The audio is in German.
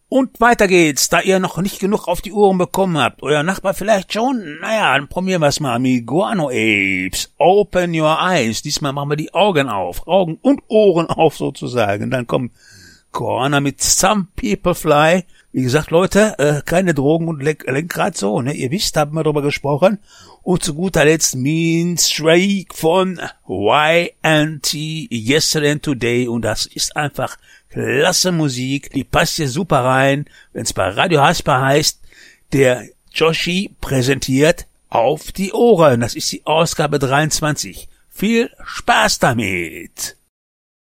Und weiter geht's, da ihr noch nicht genug auf die Ohren bekommen habt. Euer Nachbar vielleicht schon? Naja, dann probieren wir's mal mit Guano Apes. Open your eyes. Diesmal machen wir die Augen auf. Augen und Ohren auf sozusagen. Dann kommt Koana mit Some People Fly. Wie gesagt, Leute, keine Drogen und Lenkrad so, ne? Ihr wisst, haben wir drüber gesprochen. Und zu guter Letzt Mean Streak von YNT, Yesterday and Today. Und das ist einfach klasse Musik. Die passt hier super rein. Wenn es bei Radio Haspa heißt, der Joshi präsentiert Auf die Ohren. Das ist die Ausgabe 23. Viel Spaß damit!